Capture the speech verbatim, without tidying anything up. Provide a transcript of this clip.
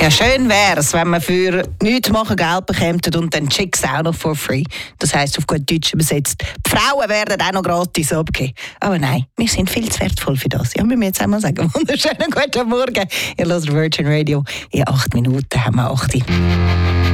Ja, schön wäre es, wenn man für nichts machen Geld bekommt und dann Chicks auch noch for free. Das heisst auf gut Deutsch übersetzt, die Frauen werden auch noch gratis abgegeben. Aber nein, wir sind viel zu wertvoll für das. Ja, müssen wir jetzt einmal sagen. Wunderschönen guten Morgen. Ihr hört Virgin Radio. In acht Minuten haben wir acht.